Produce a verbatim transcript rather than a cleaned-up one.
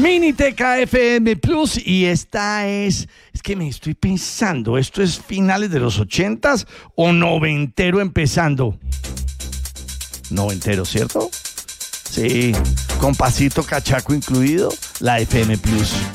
Miniteca F M Plus, y esta es, es que me estoy pensando, ¿esto es finales de los ochentas o noventero empezando? Noventero, ¿cierto? Sí, con pasito cachaco incluido, la F M Plus.